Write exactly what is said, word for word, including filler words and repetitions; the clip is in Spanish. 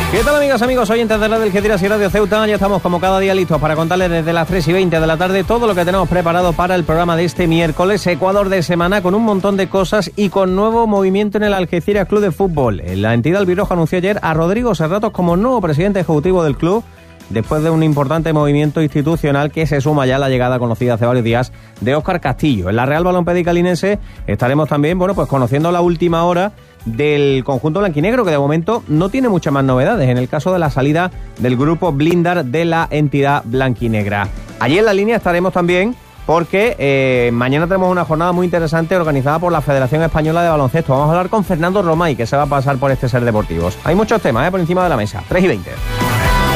¿Qué tal, amigas, amigos, oyentes de la del Algeciras y Radio Ceuta? Ya estamos como cada día listos para contarles desde las tres y veinte de la tarde todo lo que tenemos preparado para el programa de este miércoles, Ecuador de semana, con un montón de cosas y con nuevo movimiento en el Algeciras Club de Fútbol. La entidad albirroja anunció ayer a Rodrigo Serratos como nuevo presidente ejecutivo del club, después de un importante movimiento institucional que se suma ya a la llegada conocida hace varios días de Óscar Castillo. En la Real Balompédica Linense estaremos también, bueno, pues conociendo la última hora del conjunto blanquinegro, que de momento no tiene muchas más novedades en el caso de la salida del grupo Blindar de la entidad blanquinegra. Allí en la línea estaremos también porque eh, mañana tenemos una jornada muy interesante organizada por la Federación Española de Baloncesto. Vamos a hablar con Fernando Romay, que se va a pasar por este Ser Deportivos. Hay muchos temas eh, por encima de la mesa. tres y veinte.